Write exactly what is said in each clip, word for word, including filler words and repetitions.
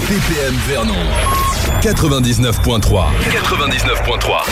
B P M Vernon quatre-vingt-dix-neuf point trois. quatre-vingt-dix-neuf point trois.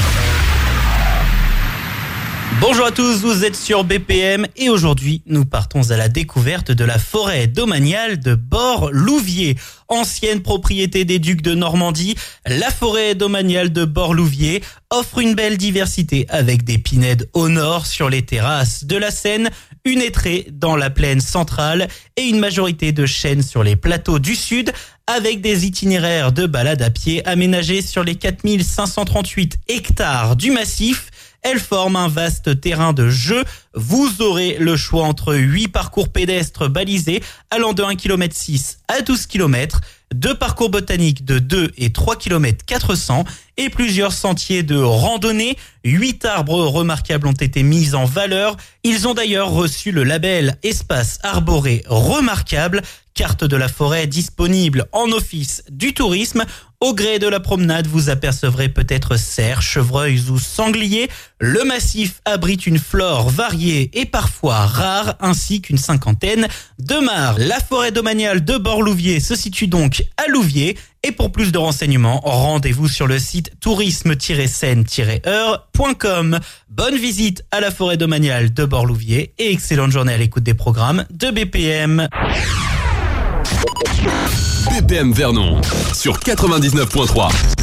Bonjour à tous, vous êtes sur B P M et aujourd'hui nous partons à la découverte de la forêt domaniale de Bort-Louviers. Ancienne propriété des ducs de Normandie, la forêt domaniale de Bort-Louviers offre une belle diversité avec des pinèdes au nord sur les terrasses de la Seine, une hêtraie dans la plaine centrale et une majorité de chênes sur les plateaux du sud avec des itinéraires de balade à pied aménagés sur les quatre mille cinq cent trente-huit hectares du massif. Elle forme un vaste terrain de jeu. Vous aurez le choix entre huit parcours pédestres balisés allant de un virgule six kilomètres à douze kilomètres, deux parcours botaniques de deux et trois virgule quatre cents kilomètres et plusieurs sentiers de randonnée. Huit arbres remarquables ont été mis en valeur. Ils ont d'ailleurs reçu le label Espace arboré remarquable, carte de la forêt disponible en office du tourisme. Au gré de la promenade, vous apercevrez peut-être cerfs, chevreuils ou sangliers. Le massif abrite une flore variée et parfois rare, ainsi qu'une cinquantaine de mares. La forêt domaniale de Bort-Louviers se situe donc à Louviers. Et pour plus de renseignements, rendez-vous sur le site tourisme tiret seine tiret heure point com. Bonne visite à la forêt domaniale de Bort-Louviers et excellente journée à l'écoute des programmes de B P M. B P M Vernon sur quatre-vingt-dix-neuf point trois.